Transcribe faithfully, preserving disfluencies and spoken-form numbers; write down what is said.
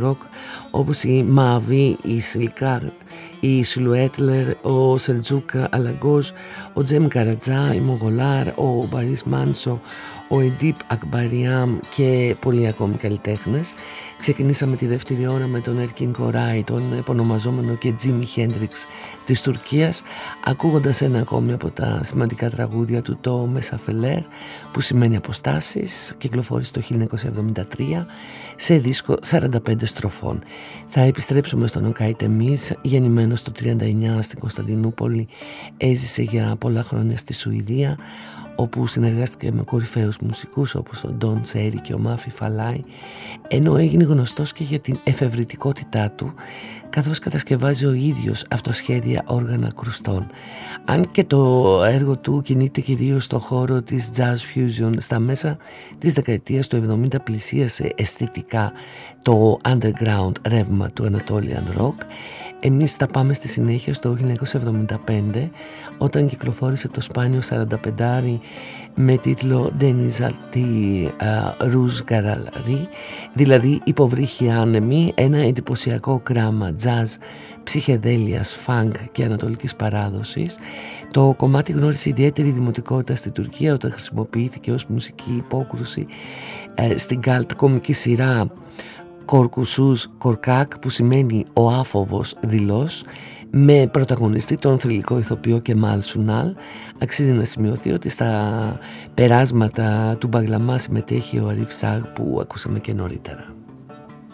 ροκ όπως η Μάβη, η Σιλκάρ, η Σιλουέτλερ, ο Σελτζούκ Αλαγκόζ, ο Τζέμ Καρατζά, η Μογολάρ, ο Μπαρίς Μάνσο, ο Εντίπ Ακμπαριάμ και πολλοί ακόμη καλλιτέχνες. Ξεκινήσαμε τη δεύτερη ώρα με τον Έρκιν Κοράι, τον επωνομαζόμενο και Τζίμι Χέντριξ της Τουρκίας, ακούγοντας ένα ακόμη από τα σημαντικά τραγούδια του, το Μεσαφελέρ, που σημαίνει αποστάσεις, κυκλοφόρησε το χίλια εννιακόσια εβδομήντα τρία σε δίσκο σαράντα πέντε στροφών. Θα επιστρέψουμε στον Οκάι Τεμίς, γεννημένος το τριάντα εννιά στην Κωνσταντινούπολη, έζησε για πολλά χρόνια στη Σουηδία, όπου συνεργάστηκε με κορυφαίους μουσικούς όπως ο Ντον Τσέρι και ο Μάφι Φαλάι, ενώ έγινε γνωστός και για την εφευρετικότητά του, καθώς κατασκευάζει ο ίδιος αυτοσχέδια όργανα κρουστών. Αν και το έργο του κινείται κυρίως στο χώρο της jazz fusion, στα μέσα της δεκαετίας του εβδομήντα πλησίασε αισθητικά το underground ρεύμα του Anatolian Rock. Εμείς θα πάμε στη συνέχεια στο χίλια εννιακόσια εβδομήντα πέντε, όταν κυκλοφόρησε το σπάνιο σαρανταπεντάρι με τίτλο Denizalti Rouge Garalari, δηλαδή υποβρύχοι άνεμοι, ένα εντυπωσιακό γράμμα jazz, ψυχεδέλειας, funk και ανατολικής παράδοσης. Το κομμάτι γνώρισε ιδιαίτερη δημοτικότητα στην Τουρκία όταν χρησιμοποιήθηκε ως μουσική υπόκρουση ε, στην καλτ κομική σειρά Κορκουσούς Κορκάκ, που σημαίνει ο άφοβος δηλός, με πρωταγωνιστή τον θρυλικό ηθοποιό Κεμάλ Σουνάλ. Αξίζει να σημειωθεί ότι στα περάσματα του Μπαγλαμά συμμετέχει ο Αρίφ Σάγ, που ακούσαμε και νωρίτερα.